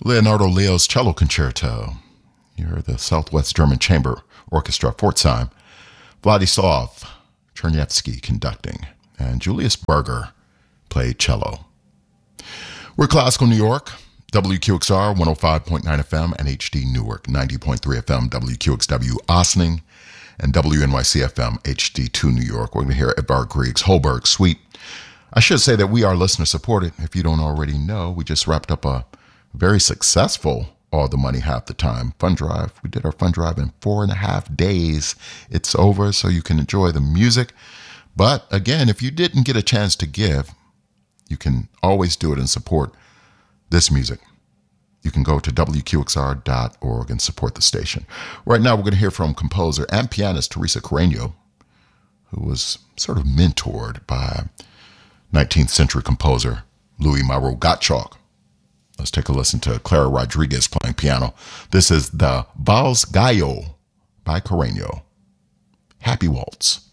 Leonardo Leo's Cello Concerto. You heard the Southwest German Chamber Orchestra, Pforzheim. Vladislav Chernyavsky conducting, and Julius Berger played cello. We're Classical New York, WQXR 105.9 FM and HD Newark 90.3 FM, WQXW Ossining, and WNYC FM HD2 New York. We're going to hear Edvard Grieg's Holberg Suite. I should say that we are listener supported. If you don't already know, we just wrapped up a very successful All the Money Half the Time fund drive. We did our fund drive in 4.5 days. It's over, so you can enjoy the music. But again, if you didn't get a chance to give, you can always do it and support this music. You can go to WQXR.org and support the station. Right now, we're going to hear from composer and pianist Teresa Carreño, who was sort of mentored by 19th century composer Louis Moreau Gottschalk. Let's take a listen to Clara Rodriguez playing piano. This is the Vals Gallo by Carreño. Happy Waltz.